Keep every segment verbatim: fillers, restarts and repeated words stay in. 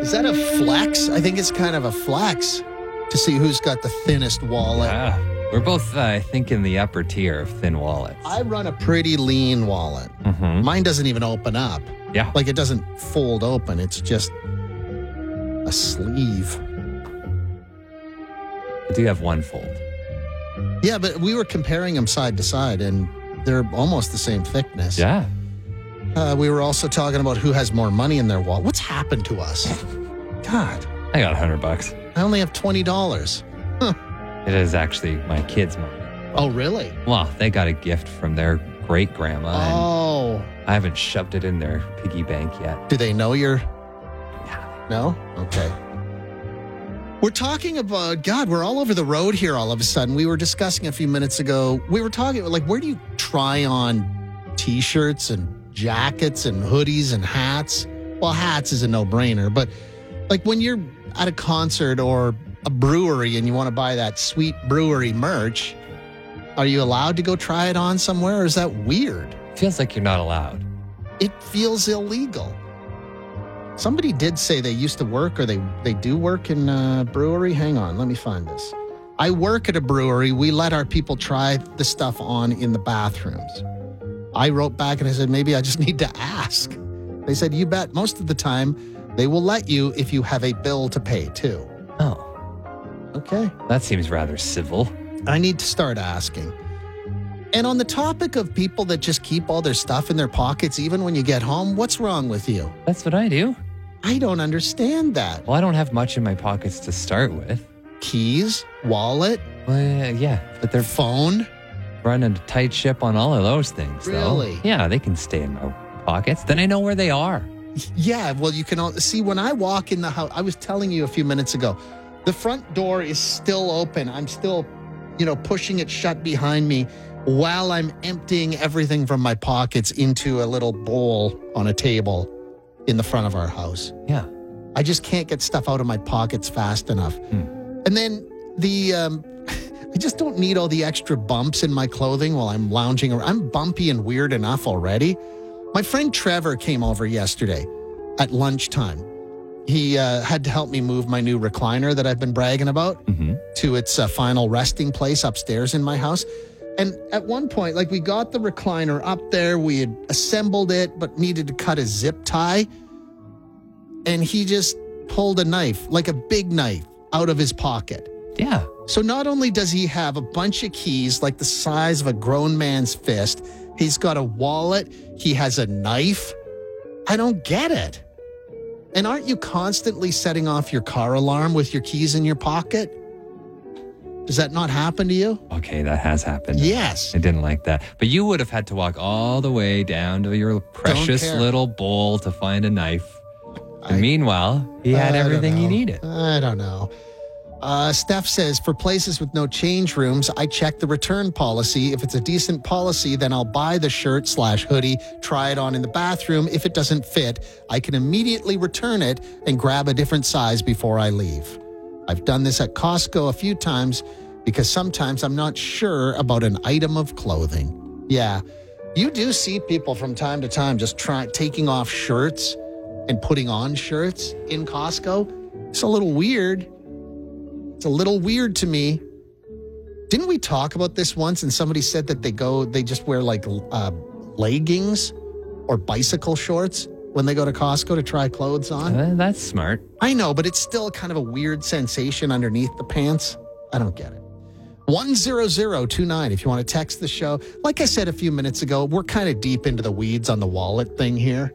Is that a flex? I think it's kind of a flex to see who's got the thinnest wallet. Yeah. We're both, uh, I think, in the upper tier of thin wallets. I run a pretty lean wallet. Mm-hmm. Mine doesn't even open up. Yeah. Like it doesn't fold open. It's just a sleeve. I do have one fold. Yeah, but we were comparing them side to side, and they're almost the same thickness. Yeah. Uh, we were also talking about who has more money in their wallet. What's happened to us? God. I got a hundred bucks. I only have twenty dollars. Huh. It is actually my kids' money. Oh, really? Well, they got a gift from their great grandma. Oh. I haven't shoved it in their piggy bank yet. Do they know you're... Yeah. No? Okay. We're talking about, God, we're all over the road here all of a sudden. We were discussing a few minutes ago, we were talking, like, where do you try on T-shirts and jackets and hoodies and hats? Well, hats is a no-brainer, but like when you're at a concert or a brewery and you want to buy that sweet brewery merch, are you allowed to go try it on somewhere, or is that weird? Feels like you're not allowed. It feels illegal. Somebody did say they used to work, or they, they do work in a brewery. Hang on, let me find this. I work at a brewery. We let our people try the stuff on in the bathrooms. I wrote back and I said, maybe I just need to ask. They said, you bet. Most of the time, they will let you if you have a bill to pay, too. Oh. Okay. That seems rather civil. I need to start asking. And on the topic of people that just keep all their stuff in their pockets, even when you get home, what's wrong with you? That's what I do. I don't understand that. Well, I don't have much in my pockets to start with. Keys, wallet, Well, yeah, yeah, but they're phone. running a tight ship on all of those things, though. Really? Yeah, they can stay in my pockets. Then I know where they are. Yeah, well, you can all, see when I walk in the house, I was telling you a few minutes ago, the front door is still open. I'm still, you know, pushing it shut behind me while I'm emptying everything from my pockets into a little bowl on a table in the front of our house. Yeah. I just can't get stuff out of my pockets fast enough. Hmm. And then the, um, I just don't need all the extra bumps in my clothing while I'm lounging around. I'm bumpy and weird enough already. My friend Trevor came over yesterday at lunchtime. He uh, had to help me move my new recliner that I've been bragging about Mm-hmm. to its uh, final resting place upstairs in my house. And at one point, like we got the recliner up there, we had assembled it, but needed to cut a zip tie. And he just pulled a knife, like a big knife, out of his pocket. Yeah. So not only does he have a bunch of keys like the size of a grown man's fist, he's got a wallet, he has a knife. I don't get it. And aren't you constantly setting off your car alarm with your keys in your pocket? Does that not happen to you? Okay, that has happened. Yes. I didn't like that. But you would have had to walk all the way down to your precious care. little bowl to find a knife. And I- meanwhile, he had I don't everything he know. needed. I don't know. Uh, Steph says, for places with no change rooms, I check the return policy. If it's a decent policy, then I'll buy the shirt slash hoodie, try it on in the bathroom. If it doesn't fit, I can immediately return it and grab a different size before I leave. I've done this at Costco a few times because sometimes I'm not sure about an item of clothing. Yeah, you do see people from time to time just try taking off shirts and putting on shirts in Costco. It's a little weird. It's a little weird to me. Didn't we talk about this once and somebody said that they go, they just wear like uh, leggings or bicycle shorts when they go to Costco to try clothes on? Uh, that's smart. I know, but it's still kind of a weird sensation underneath the pants. I don't get it. one zero zero two nine if you want to text the show. Like I said a few minutes ago, we're kind of deep into the weeds on the wallet thing here.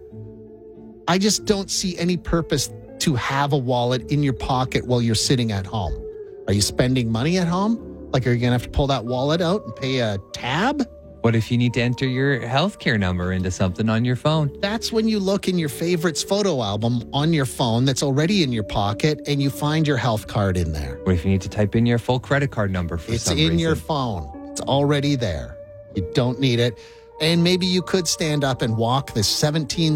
I just don't see any purpose to have a wallet in your pocket while you're sitting at home. Are you spending money at home? Like, are you going to have to pull that wallet out and pay a tab? What if you need to enter your healthcare number into something on your phone? That's when you look in your favorites photo album on your phone that's already in your pocket and you find your health card in there. What if you need to type in your full credit card number for It's some in reason? your phone. It's already there. You don't need it. And maybe you could stand up and walk this seventeen